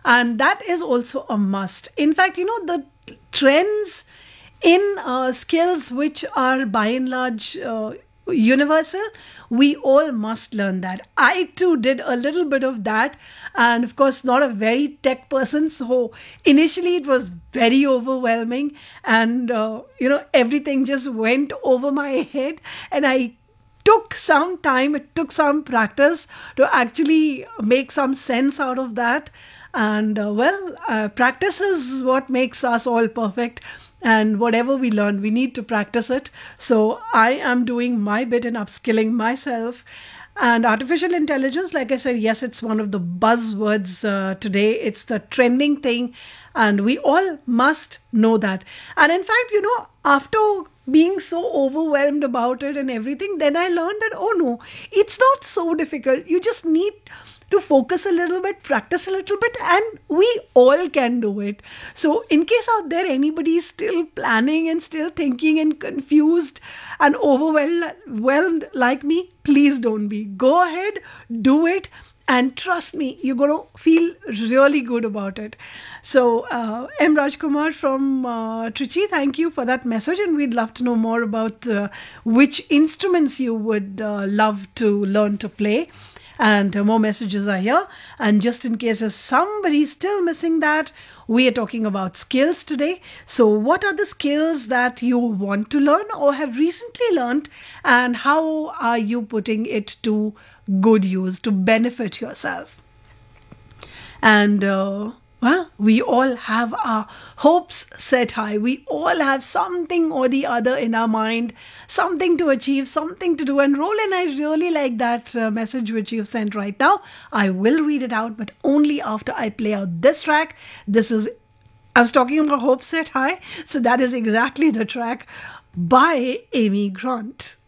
And that is also a must. In fact, the trends in skills which are by and large universal, we all must learn that. I too did a little bit of that, and of course not a very tech person, so initially it was very overwhelming, and everything just went over my head, and I took some time, it took some practice to actually make some sense out of that. And practice is what makes us all perfect. And whatever we learn, we need to practice it. So I am doing my bit in upskilling myself. And artificial intelligence, like I said, yes, it's one of the buzzwords today. It's the trending thing. And we all must know that. And in fact, after being so overwhelmed about it and everything, then I learned that, oh no, it's not so difficult. You just need to focus a little bit, practice a little bit, and we all can do it. So in case out there anybody is still planning and still thinking and confused and overwhelmed like me, please don't be. Go ahead, do it, and trust me, you're going to feel really good about it. So M. Rajkumar from Trichy, thank you for that message, and we'd love to know more about which instruments you would love to learn to play. And more messages are here. And just in case there's somebody still missing that, we are talking about skills today. So what are the skills that you want to learn or have recently learned, and how are you putting it to good use to benefit yourself? And we all have our hopes set high. We all have something or the other in our mind, something to achieve, something to do. And Roland, I really like that message which you've sent right now. I will read it out, but only after I play out this track. I was talking about hopes set high, so that is exactly the track by Amy Grant.